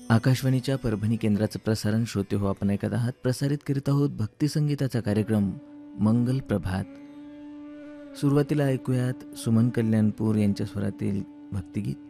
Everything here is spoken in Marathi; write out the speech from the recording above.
आकाशवाणीच्या परभणी केंद्राचं प्रसारण श्रोते हो आपण ऐकत आहात. प्रसारित करीत आहोत भक्तिसंगीताचा कार्यक्रम मंगल प्रभात. सुरुवातीला ऐकूयात सुमन कल्याणपूर यांच्या स्वरातील भक्तिगीत.